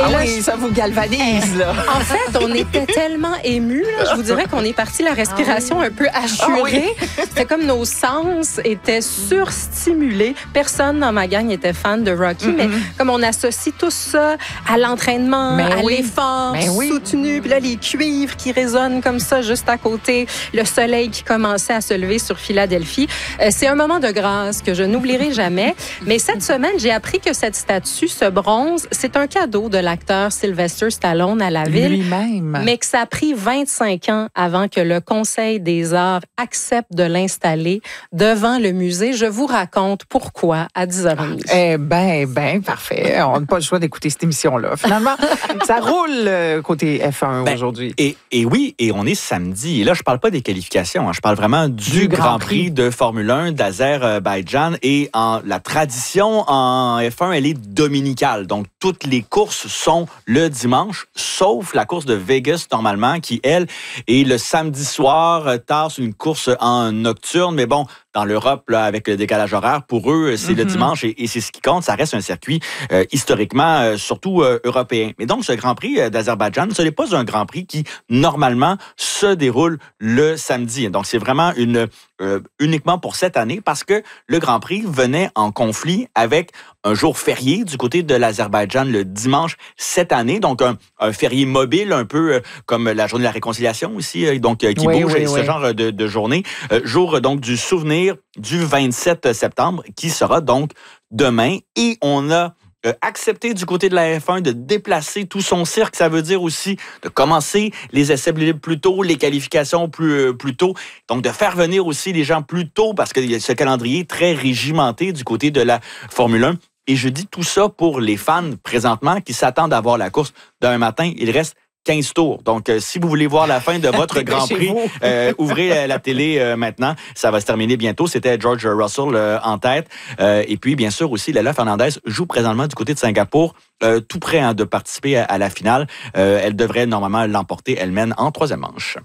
là, oui, ça vous galvanise, là. En fait, on était tellement émus, là, je vous dirais qu'on est parti la respiration un peu assurée. C'était comme nos sens étaient surstimulés. Personne dans ma gang était fan de Rocky, mais comme on associe tout ça à l'entraînement, à l'effort soutenu, puis là, les cuivres qui résonnent comme ça juste à côté, le soleil qui commençait à se lever sur Philadelphie. C'est un moment de grâce que je n'oublierai jamais. Mais cette semaine, j'ai appris que cette statue, ce bronze, c'est un cadeau de l'acteur Sylvester Stallone à la ville. Lui-même. Mais que ça a pris 25 ans avant que le Conseil des arts accepte de l'installer devant le musée. Je vous raconte pourquoi à 10h30. Eh ben, parfait. On n'a pas le choix d'écouter cette émission-là. Finalement, ça roule côté F1 aujourd'hui. Et oui, et on est samedi. Et là, je parle pas des qualifications. Je parle vraiment du Grand Prix de Formule 1 d'Azerbaïdjan. Et la tradition en F1, elle est dominicale. Donc, toutes les courses sont le dimanche, sauf la course de Vegas, normalement, qui, elle, est le samedi soir, tard, c'est une course en nocturne. Mais bon, dans l'Europe, là, avec le décalage horaire, pour eux, c'est le dimanche et c'est ce qui compte. Ça reste un circuit historiquement, surtout européen. Mais donc, ce Grand Prix d'Azerbaïdjan, ce n'est pas un Grand Prix qui, normalement, se déroule le samedi. Donc, c'est vraiment uniquement pour cette année parce que le Grand Prix venait en conflit avec un jour férié du côté de l'Azerbaïdjan le dimanche cette année. Donc, un férié mobile, un peu comme la journée de la réconciliation aussi, donc qui bouge, ce genre de journée. Jour, donc, du souvenir du 27 septembre, qui sera donc demain. Et on a accepté du côté de la F1 de déplacer tout son cirque. Ça veut dire aussi de commencer les essais plus tôt, les qualifications plus tôt. Donc, de faire venir aussi les gens plus tôt parce qu'il y a ce calendrier très régimenté du côté de la Formule 1. Et je dis tout ça pour les fans présentement qui s'attendent à voir la course demain matin. Il reste 15 tours. Donc, si vous voulez voir la fin de votre Grand Prix, ouvrez la télé maintenant. Ça va se terminer bientôt. C'était George Russell en tête. Et puis, bien sûr, aussi, Leila Fernandez joue présentement du côté de Singapour, tout prêt de participer à la finale. Elle devrait normalement l'emporter. Elle mène en troisième manche.